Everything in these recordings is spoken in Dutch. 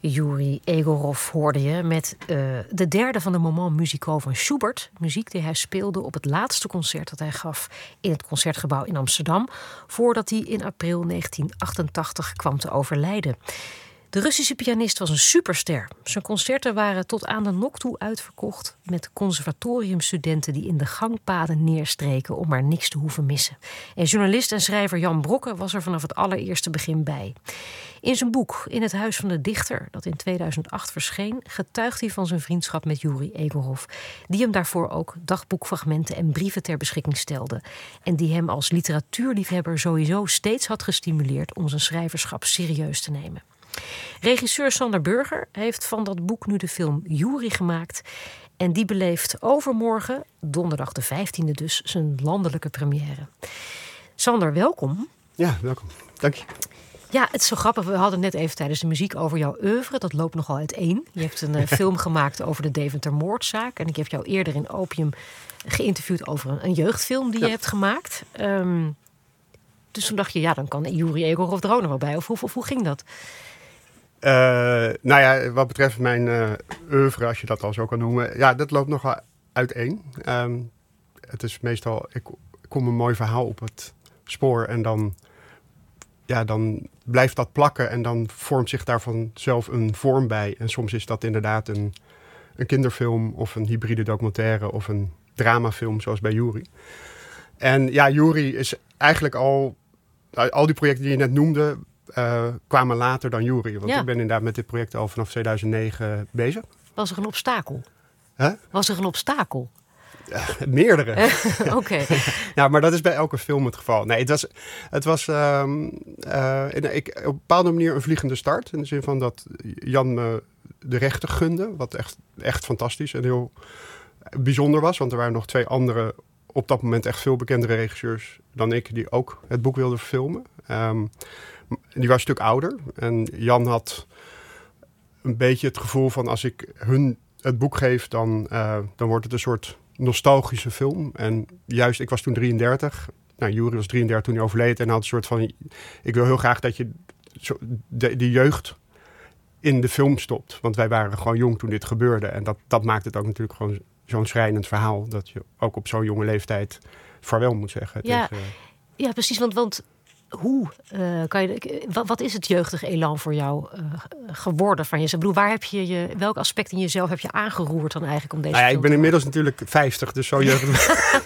Joeri Egorov hoorde je met de derde van de Moments Musicaux van Schubert. Muziek die hij speelde op het laatste concert dat hij gaf in het Concertgebouw in Amsterdam, voordat hij in april 1988 kwam te overlijden. De Russische pianist was een superster. Zijn concerten waren tot aan de nok toe uitverkocht, met conservatoriumstudenten die in de gangpaden neerstreken om maar niks te hoeven missen. En journalist en schrijver Jan Brokke was er vanaf het allereerste begin bij. In zijn boek In het Huis van de Dichter, dat in 2008 verscheen, getuigt hij van zijn vriendschap met Joeri Egorov, die hem daarvoor ook dagboekfragmenten en brieven ter beschikking stelde. En die hem als literatuurliefhebber sowieso steeds had gestimuleerd om zijn schrijverschap serieus te nemen. Regisseur Sander Burger heeft van dat boek nu de film Joeri gemaakt. En die beleeft overmorgen, donderdag de 15e dus, zijn landelijke première. Sander, welkom. Ja, welkom. Dank je. Ja, het is zo grappig. We hadden net even tijdens de muziek over jouw oeuvre. Dat loopt nogal uiteen. Je hebt een film gemaakt over de Deventer-moordzaak. En ik heb jou eerder in Opium geïnterviewd over een jeugdfilm die je hebt gemaakt. Dus toen dacht je, ja, dan kan Joeri Egorov er ook nog wel bij. Of hoe ging dat? Nou ja, wat betreft mijn oeuvre, als je dat al zo kan noemen, ja, dat loopt nogal uiteen. Het is meestal, ik kom een mooi verhaal op het spoor en dan blijft dat plakken en dan vormt zich daarvan zelf een vorm bij. En soms is dat inderdaad een kinderfilm of een hybride documentaire of een dramafilm, zoals bij Joeri. En ja, Joeri is eigenlijk al die projecten die je net noemde, kwamen later dan Joeri. Want ik ben inderdaad met dit project al vanaf 2009 bezig. Was er een obstakel? Huh? Was er een obstakel? Meerdere. Oké. Ja, maar dat is bij elke film het geval. Nee, het was op een bepaalde manier een vliegende start. In de zin van dat Jan me de rechten gunde. Wat echt fantastisch en heel bijzonder was. Want er waren nog 2 andere, op dat moment echt veel bekendere regisseurs dan ik, die ook het boek wilden verfilmen. Die was een stuk ouder. En Jan had een beetje het gevoel van, als ik hun het boek geef, dan wordt het een soort nostalgische film. En juist, ik was toen 33. Nou, Joeri was 33 toen hij overleed. En had een soort van, ik wil heel graag dat je de jeugd in de film stopt. Want wij waren gewoon jong toen dit gebeurde. En dat maakt het ook natuurlijk gewoon zo'n schrijnend verhaal, dat je ook op zo'n jonge leeftijd vaarwel moet zeggen. Ja, precies. Want hoe wat is het jeugdige elan voor jou geworden van jezelf? Ik bedoel, welk aspect in jezelf heb je aangeroerd dan eigenlijk om deze film ik ben inmiddels natuurlijk 50, dus zo jeugdig.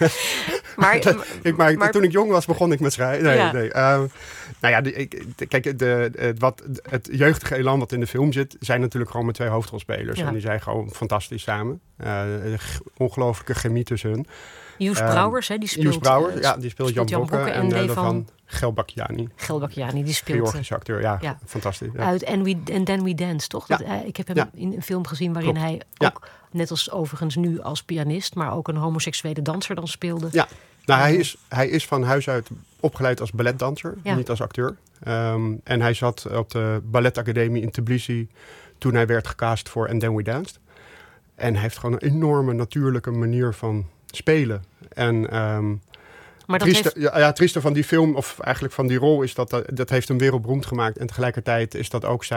maar toen ik jong was, begon ik met schrijven. Kijk, het jeugdige elan wat in de film zit, zijn natuurlijk gewoon mijn 2 hoofdrolspelers. Ja. En die zijn gewoon fantastisch samen. Ongelooflijke chemie tussen hun. Joes Brouwers, die speelt... Joes Brouwers, die speelt Jan Brokke. En Levan Gelbakiani, die speelt... Georgische acteur, ja. Fantastisch. Ja. Uit And Then We Dance, toch? Ja. Ik heb hem in een film gezien waarin hij ook, net als overigens nu als pianist, maar ook een homoseksuele danser dan speelde. Ja, nou, hij is van huis uit opgeleid als balletdanser, niet als acteur. En hij zat op de balletacademie in Tbilisi toen hij werd gecast voor And Then We Danced. En hij heeft gewoon een enorme natuurlijke manier van spelen. En maar trieste van die film, of eigenlijk van die rol, is dat heeft hem wereldberoemd gemaakt. En tegelijkertijd is dat ook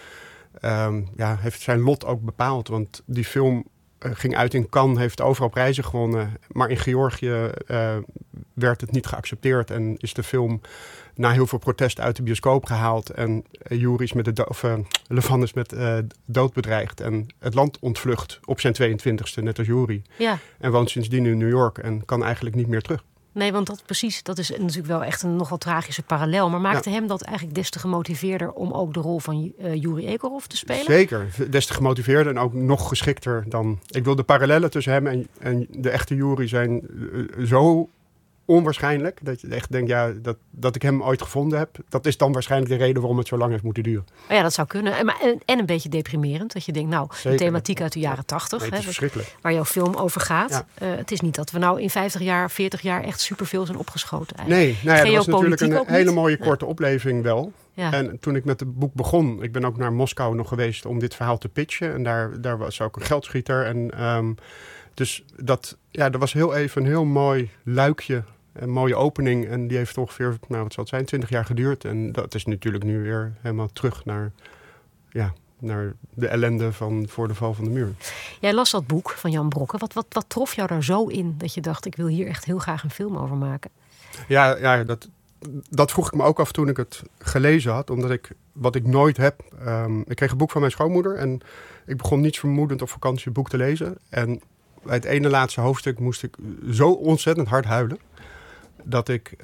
heeft zijn lot ook bepaald. Want die film ging uit in Cannes, heeft overal prijzen gewonnen. Maar in Georgië werd het niet geaccepteerd. En is de film na heel veel protest uit de bioscoop gehaald. En Joeri is Levan is met dood bedreigd. En het land ontvlucht op zijn 22e, net als Joeri. Ja. En woont sindsdien in New York en kan eigenlijk niet meer terug. Nee, want dat is natuurlijk wel echt een nogal tragische parallel. Maar maakte hem dat eigenlijk des te gemotiveerder om ook de rol van Joeri Egorov te spelen? Zeker, des te gemotiveerder en ook nog geschikter dan... Ik wil de parallellen tussen hem en de echte Joeri zijn zo onwaarschijnlijk. Dat je echt denkt, dat ik hem ooit gevonden heb. Dat is dan waarschijnlijk de reden waarom het zo lang heeft moeten duren. Ja, dat zou kunnen. En een beetje deprimerend. Dat je denkt, de thematiek uit de jaren 80. Nee, het is verschrikkelijk. Waar jouw film over gaat. Ja. Het is niet dat we nou in 50 jaar, 40 jaar echt superveel zijn opgeschoten. Eigenlijk. Nee, dat was natuurlijk een hele mooie korte opleving wel. Ja. En toen ik met het boek begon, ik ben ook naar Moskou nog geweest om dit verhaal te pitchen. En daar was ook een geldschieter. En dus dat was heel even een heel mooi luikje. Een mooie opening. En die heeft ongeveer, wat zal het zijn, 20 jaar geduurd. En dat is natuurlijk nu weer helemaal terug naar naar de ellende van voor de val van de muur. Jij las dat boek van Jan Brokken. Wat trof jou daar zo in dat je dacht, ik wil hier echt heel graag een film over maken? Ja, dat vroeg ik me ook af toen ik het gelezen had. Omdat wat ik nooit heb... ik kreeg een boek van mijn schoonmoeder en ik begon niets vermoedend op vakantie het boek te lezen. En bij het ene laatste hoofdstuk moest ik zo ontzettend hard huilen. Dat ik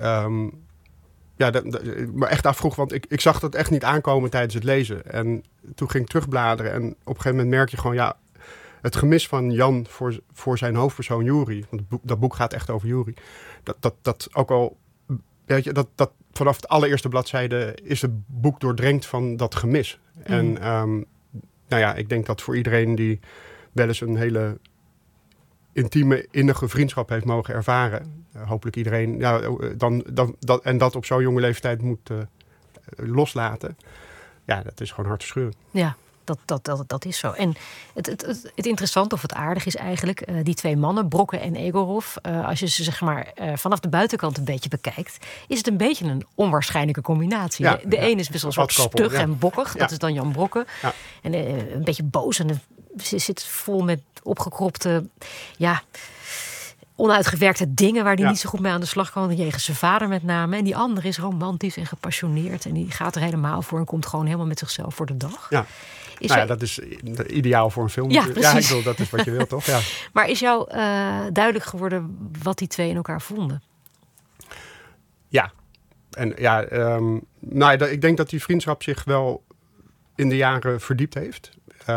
me echt afvroeg, want ik zag dat echt niet aankomen tijdens het lezen. En toen ging ik terugbladeren en op een gegeven moment merk je gewoon, het gemis van Jan voor zijn hoofdpersoon Joeri, want dat boek gaat echt over Joeri, dat ook al, weet je, dat vanaf de allereerste bladzijde is het boek doordrenkt van dat gemis. Mm. En ik denk dat voor iedereen die wel eens een hele intieme, innige vriendschap heeft mogen ervaren. Hopelijk iedereen. En dat op zo'n jonge leeftijd moet loslaten. Ja, dat is gewoon hartverscheurend. Ja, dat is zo. En het interessante of het aardig is eigenlijk, die twee mannen, Brokken en Egorov, als je ze zeg maar vanaf de buitenkant een beetje bekijkt, is het een beetje een onwaarschijnlijke combinatie. Ja, de een is best wel wat stug en bokkig, dat is dan Jan Brokken. Ja. En een beetje boos en ze zit vol met opgekropte, onuitgewerkte dingen waar hij niet zo goed mee aan de slag kan. Jegens zijn vader met name. En die andere is romantisch en gepassioneerd. En die gaat er helemaal voor en komt gewoon helemaal met zichzelf voor de dag. Ja. Dat is ideaal voor een film. Ja, precies. Ja, ik bedoel, dat is wat je wilt, toch? Ja. Maar is jou duidelijk geworden wat die twee in elkaar vonden? Ja. En ik denk dat die vriendschap zich wel in de jaren verdiept heeft.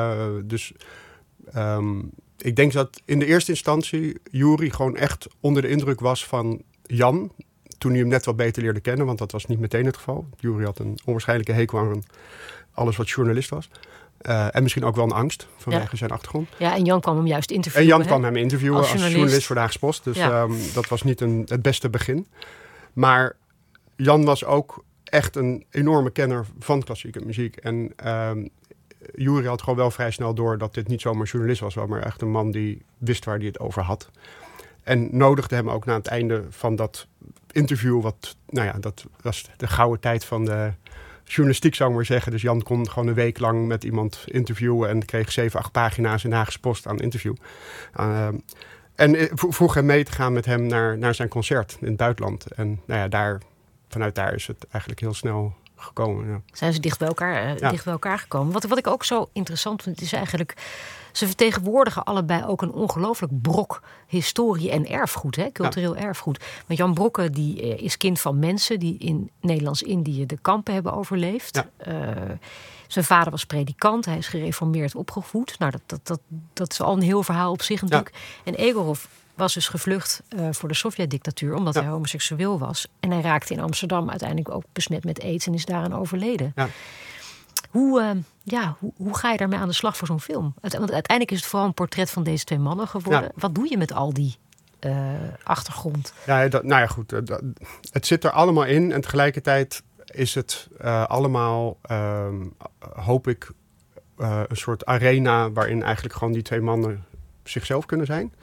Ik denk dat in de eerste instantie Joeri gewoon echt onder de indruk was van Jan. Toen hij hem net wat beter leerde kennen, want dat was niet meteen het geval. Joeri had een onwaarschijnlijke hekel aan alles wat journalist was. En misschien ook wel een angst vanwege zijn achtergrond. Ja, en Jan kwam hem juist interviewen. En Jan kwam hem interviewen als journalist voor de Haagse Post. Dus dat was niet het beste begin. Maar Jan was ook echt een enorme kenner van klassieke muziek. En Joeri had gewoon wel vrij snel door dat dit niet zomaar journalist was, maar echt een man die wist waar hij het over had. En nodigde hem ook na het einde van dat interview, dat was de gouden tijd van de journalistiek, zou ik maar zeggen. Dus Jan kon gewoon een week lang met iemand interviewen en kreeg 7, 8 pagina's in de Haagse Post aan interview. En vroeg hem mee te gaan met hem naar zijn concert in het buitenland. En vanuit daar is het eigenlijk heel snel gekomen. Ja. Zijn ze dicht bij elkaar gekomen. Wat ik ook zo interessant vind, is eigenlijk, ze vertegenwoordigen allebei ook een ongelooflijk brok historie en erfgoed, cultureel erfgoed. Want Jan Brokken die is kind van mensen die in Nederlands-Indië de kampen hebben overleefd. Ja. Zijn vader was predikant, hij is gereformeerd opgevoed. Nou, dat is al een heel verhaal op zich natuurlijk. Ja. En Egorov was dus gevlucht voor de Sovjet-dictatuur omdat hij homoseksueel was. En hij raakte in Amsterdam uiteindelijk ook besmet met aids en is daaraan overleden. Ja. Hoe ga je daarmee aan de slag voor zo'n film? Want uiteindelijk is het vooral een portret van deze twee mannen geworden. Ja. Wat doe je met al die achtergrond? Ja, goed. Het zit er allemaal in en tegelijkertijd is het allemaal, hoop ik, een soort arena waarin eigenlijk gewoon die twee mannen zichzelf kunnen zijn.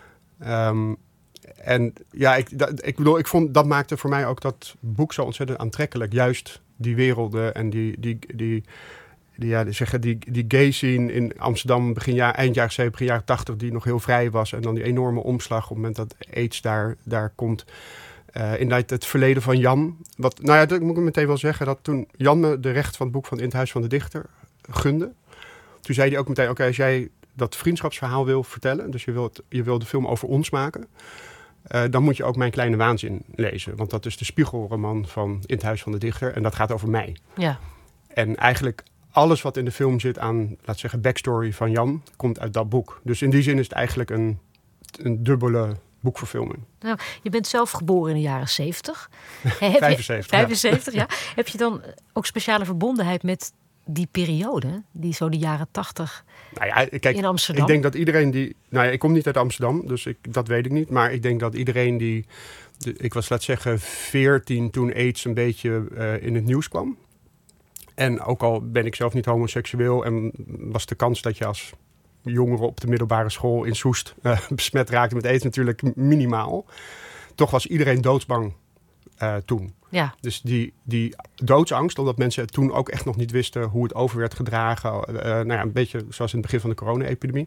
Ik vond dat maakte voor mij ook dat boek zo ontzettend aantrekkelijk. Juist die werelden en die gay scene in Amsterdam eind jaren 70, begin jaren 80, die nog heel vrij was. En dan die enorme omslag op het moment dat AIDS daar komt. Inderdaad het verleden van Jan. Dat moet ik meteen wel zeggen, dat toen Jan me de recht van het boek van In het Huis van de Dichter gunde, toen zei hij ook meteen, oké, als jij dat vriendschapsverhaal wil vertellen, dus je wil de film over ons maken, dan moet je ook Mijn Kleine Waanzin lezen. Want dat is de spiegelroman van In het Huis van de Dichter en dat gaat over mij. Ja. En eigenlijk alles wat in de film zit aan, laat zeggen, backstory van Jan, komt uit dat boek. Dus in die zin is het eigenlijk een dubbele boekverfilming. Nou, je bent zelf geboren in de jaren 70. 75. Ja. Heb je dan ook speciale verbondenheid met die periode, die zo de jaren 80 in Amsterdam? Ik denk dat iedereen die... ik kom niet uit Amsterdam, dus dat weet ik niet. Maar ik denk dat iedereen die... Ik was, laat zeggen, 14 toen AIDS een beetje in het nieuws kwam. En ook al ben ik zelf niet homoseksueel en was de kans dat je als jongere op de middelbare school in Soest besmet raakte met AIDS natuurlijk minimaal. Toch was iedereen doodsbang toen. Ja. Dus die doodsangst, omdat mensen het toen ook echt nog niet wisten hoe het over werd gedragen. Een beetje zoals in het begin van de corona-epidemie.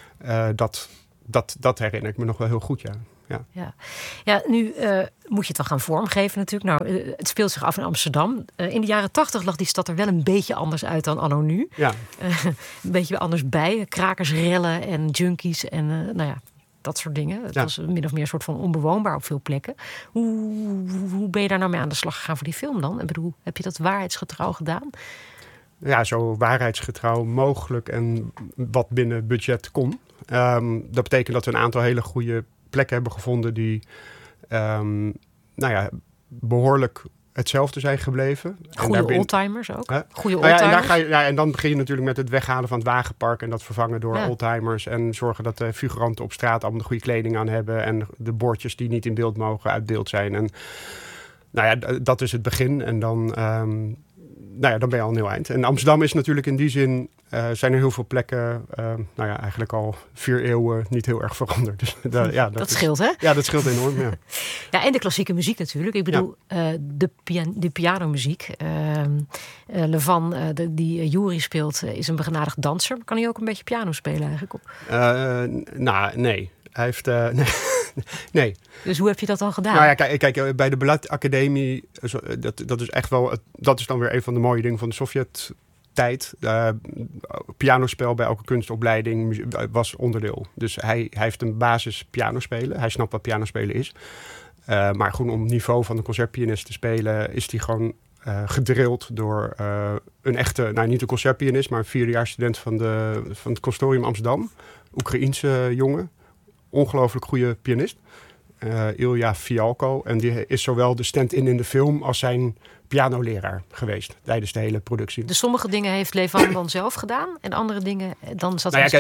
Dat herinner ik me nog wel heel goed, Ja, nu moet je het wel gaan vormgeven natuurlijk. Nou, het speelt zich af in Amsterdam. In de jaren 80 lag die stad er wel een beetje anders uit dan anno nu. Ja. Een beetje anders bij. Krakersrellen en junkies en dat soort dingen. Het was min of meer een soort van onbewoonbaar op veel plekken. Hoe ben je daar nou mee aan de slag gegaan voor die film dan? Ik bedoel, heb je dat waarheidsgetrouw gedaan? Ja, zo waarheidsgetrouw mogelijk en wat binnen budget kon. Dat betekent dat we een aantal hele goede plekken hebben gevonden die behoorlijk hetzelfde zijn gebleven. Goede oldtimers ook. Goede oldtimers. En dan begin je natuurlijk met het weghalen van het wagenpark en dat vervangen door oldtimers. En zorgen dat de figuranten op straat allemaal de goede kleding aan hebben. En de bordjes die niet in beeld mogen uit beeld zijn. En dat is het begin. En dan ben je al een heel eind. En Amsterdam is natuurlijk in die zin, zijn er heel veel plekken, eigenlijk al 4 eeuwen niet heel erg veranderd. Dus, dat scheelt, hè? Ja, dat scheelt enorm, ja. Ja, en de klassieke muziek natuurlijk. Ik bedoel, de pianomuziek. Levan, die Yuri speelt, is een begenadigd danser. Kan hij ook een beetje piano spelen eigenlijk? Nee. Hij heeft... Nee. Dus hoe heb je dat dan gedaan? Nou ja, kijk bij de Balletacademie, dat is echt wel, dat is dan weer een van de mooie dingen van de Sovjet-tijd. Pianospel bij elke kunstopleiding was onderdeel. Dus hij heeft een basis pianospelen. Hij snapt wat pianospelen is. Maar gewoon om het niveau van een concertpianist te spelen, is hij gewoon gedrild door een echte, niet een concertpianist, maar een 4-jaar-student van het Conservatorium Amsterdam. Oekraïense jongen. Ongelooflijk goede pianist. Ilja Fialko. En die is zowel de stand-in in de film als zijn pianoleraar geweest tijdens de hele productie. Dus sommige dingen heeft Levan dan zelf gedaan en andere dingen dan zat hij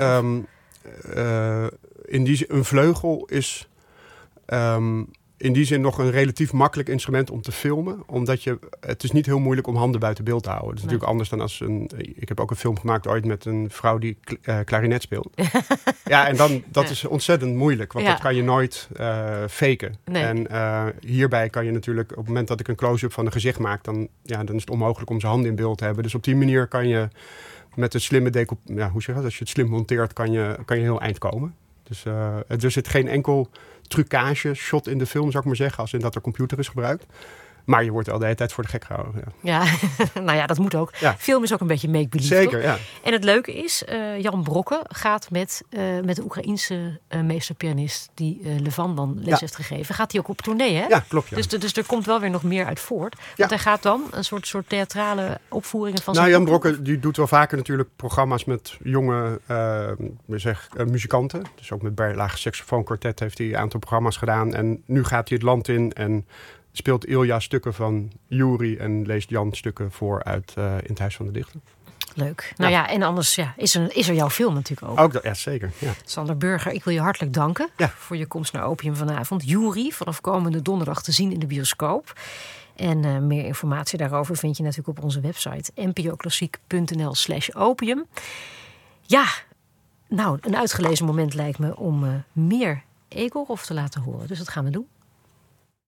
in die zin, een vleugel is in die zin nog een relatief makkelijk instrument om te filmen. Omdat het is niet heel moeilijk om handen buiten beeld te houden. Dat is natuurlijk anders dan als ik heb ook een film gemaakt ooit met een vrouw die klarinet speelt. Ja, en dan, dat is ontzettend moeilijk. Want dat kan je nooit faken. Nee. En hierbij kan je natuurlijk, op het moment dat ik een close-up van een gezicht maak, dan is het onmogelijk om zijn handen in beeld te hebben. Dus op die manier kan je met een slimme hoe zeg je dat? Als je het slim monteert, kan je heel eind komen. Dus er zit geen enkel trucage shot in de film, zou ik maar zeggen, als in dat er computer is gebruikt. Maar je wordt wel de hele tijd voor de gek gehouden. Ja, dat moet ook. Ja. Film is ook een beetje make-believe. Zeker, toch? Ja. En het leuke is, Jan Brokke gaat met de Oekraïense meesterpianist die Levan dan les heeft gegeven, gaat hij ook op tournee, hè? Ja, klopt. Ja. Dus er komt wel weer nog meer uit voort. Want hij gaat dan een soort theatrale opvoeringen van zijn Jan Brokke die doet wel vaker natuurlijk programma's met jonge muzikanten. Dus ook met Berlage Saxofoon Quartet heeft hij een aantal programma's gedaan. En nu gaat hij het land in en speelt Ilja stukken van Yuri en leest Jan stukken voor uit in het Huis van de Dichter. Leuk. Nou ja, en anders is er jouw film natuurlijk ook. Ook zeker. Ja. Sander Burger, ik wil je hartelijk danken voor je komst naar Opium vanavond. Yuri, vanaf komende donderdag te zien in de bioscoop. En meer informatie daarover vind je natuurlijk op onze website npoklassiek.nl/opium. Ja, nou, een uitgelezen moment lijkt me om meer Egorov te laten horen. Dus dat gaan we doen.